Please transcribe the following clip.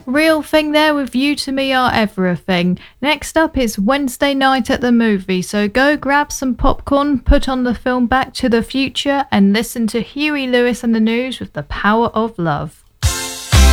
Real thing there with You to Me Are Everything. Next up is Wednesday Night at the Movie, so go grab some popcorn, put on the film Back to the Future, and listen to Huey Lewis and the News with The Power of Love.